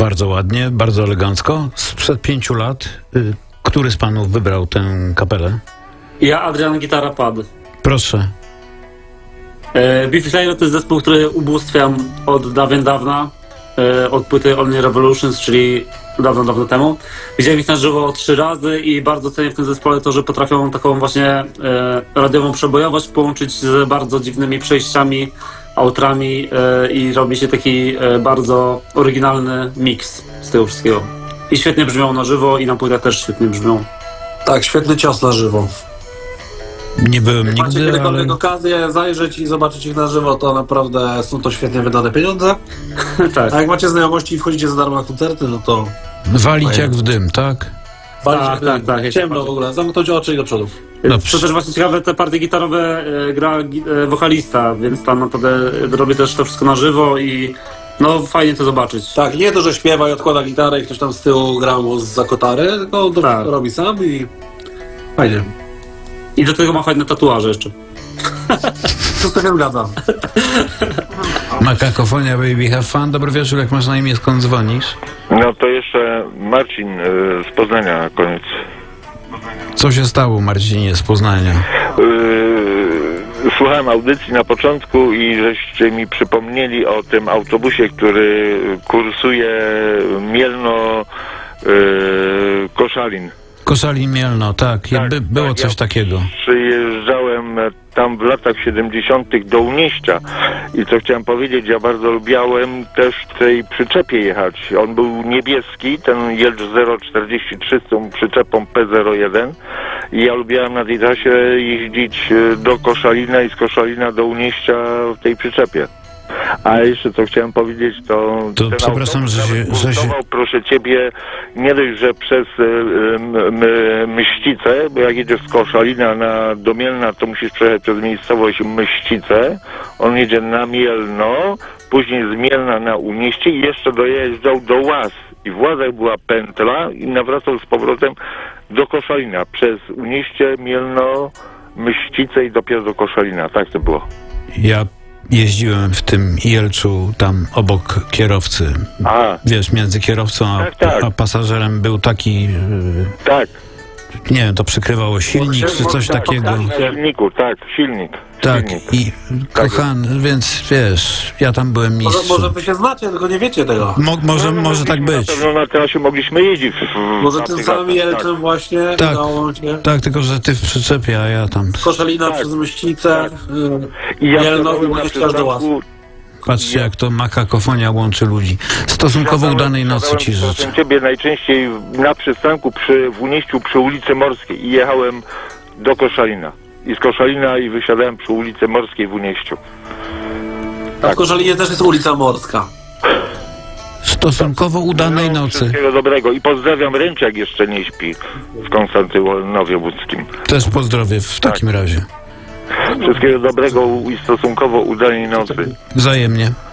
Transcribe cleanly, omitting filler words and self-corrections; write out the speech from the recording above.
Bardzo ładnie, bardzo elegancko. Sprzed 5 lat, który z panów wybrał tę kapelę? Ja, Adrian, gitara, pad. Proszę. Beefy Clayton to jest zespół, który ubóstwiam od dawien dawna. Od płyty Only Revolutions, czyli dawno temu. Widziałem ich na żywo 3 razy i bardzo cenię w tym zespole to, że potrafią taką właśnie radiową przebojowość połączyć z bardzo dziwnymi przejściami, outrami i robi się taki bardzo oryginalny miks z tego wszystkiego. I świetnie brzmią na żywo i na płytach też świetnie brzmią. Tak, świetny cios na żywo. Nie byłem Jak macie nigdy, ale... kiedykolwiek okazję zajrzeć i zobaczyć ich na żywo, to naprawdę są to świetnie wydane pieniądze. Tak. A jak macie znajomości i wchodzicie za darmo na koncerty, no to Walić jak w dym, tak? Tak. ciemno w ogóle, zamknąć oczy i do przodu. Dobrze. To też właśnie ciekawe, te partie gitarowe gra wokalista, więc tam naprawdę robi też to wszystko na żywo i no fajnie to zobaczyć. Tak, nie to, że śpiewa i odkłada gitarę i ktoś tam z tyłu gra mu za kotary, tylko to Tak. robi sam i fajnie. I do tego ma fajne tatuaże jeszcze. Wszystko się zgadza. Makakofonia, baby, have fun. Dobry wieczór, jak masz na imię, skąd dzwonisz? No to jeszcze Marcin z Poznania na koniec. Co się stało, Marcinie, z Poznania? Słuchałem audycji na początku i żeście mi przypomnieli o tym autobusie, który kursuje Mielno-Koszalin. Koszalin Mielno, tak. Było coś takiego. Przyjeżdżałem tam w latach 70. do Unieścia i co chciałem powiedzieć, ja bardzo lubiałem też w tej przyczepie jechać. On był niebieski, ten Jelcz 043 z tą przyczepą P01 i ja lubiłem na tej trasie jeździć do Koszalina i z Koszalina do Unieścia w tej przyczepie. A jeszcze co chciałem powiedzieć, to ten przepraszam, że się... proszę ciebie, nie dość, że przez Myścice, bo jak jedziesz z Koszalina do Mielna, to musisz przejechać przez miejscowość Myścice. On jedzie na Mielno, później z Mielna na Unieście i jeszcze dojeżdżał do Łaz. I w Łazach była pętla i nawracał z powrotem do Koszalina. Przez Unieście, Mielno, Myścice i dopiero do Koszalina. Tak to było. Ja jeździłem w tym Jelczu tam obok kierowcy. Wiesz, między kierowcą a pasażerem był taki... Tak. Nie wiem, to przykrywało silnik czy coś takiego. Silniku, tak, silnik. Tak, i kochany, więc wiesz, ja tam byłem mistrzem. Może wy się znacie, tylko nie wiecie tego. Może tak być. Na pewno na trasie mogliśmy jeździć. Może tym samym Jelczem właśnie udało się. Tak, tylko że ty w przyczepie, a ja tam... Koszalina przez Myścice, I ja Mielno i Unieście aż do Łaz. Patrzcie, jak to makakofonia łączy ludzi. Stosunkowo udanej nocy ci życzę. Ciebie najczęściej na przystanku w Unieściu przy ulicy Morskiej i jechałem do Koszalina. I z Koszalina i wysiadałem przy ulicy Morskiej w Unieściu. Tak. W Koszalinie też jest ulica Morska. Stosunkowo udanej nocy. Wszystkiego dobrego i pozdrawiam Ręciak, jeszcze nie śpi w Konstantynowie Łódzkim. Też pozdrowię w takim razie. Wszystkiego dobrego i stosunkowo udanej nocy. Wzajemnie.